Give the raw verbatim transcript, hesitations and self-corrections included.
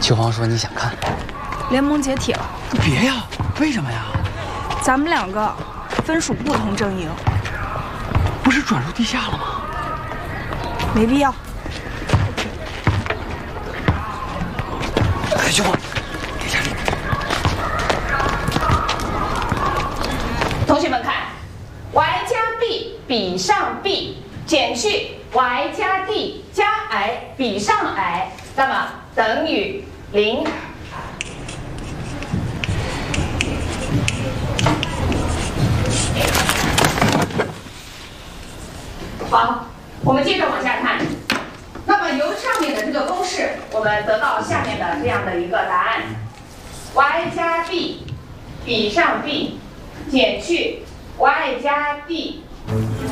秋芳说你想看， 联盟解体了。 别呀，为什么呀？ 咱们两个分属不同阵营， 不是转入地下了吗？ 没必要。 哎，秋芳，给下力。 同学们看 ，y 加 b 比上 b 减去 y 加 d 加 i 比上 i， 那么等于零。好，我们接着往下看。那么由上面的这个公式，我们得到下面的这样的一个答案 ：y 加 b 比上 b 减去 y 加 d